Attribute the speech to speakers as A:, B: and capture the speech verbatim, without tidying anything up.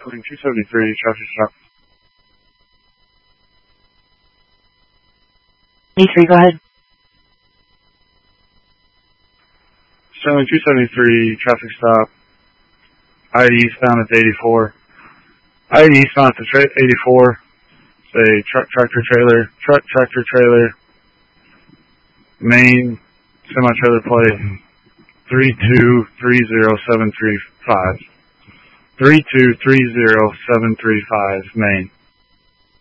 A: Sterling two seventy-three, traffic stop.
B: E three, go ahead.
A: Sterling two seventy-three, traffic stop. I D eastbound at eighty-four. I D eastbound at tra eighty-four. Say truck, tractor, trailer, truck, tractor, trailer. Main semi-trailer plate three two three zero seven three five. three two three zero seven three five, main.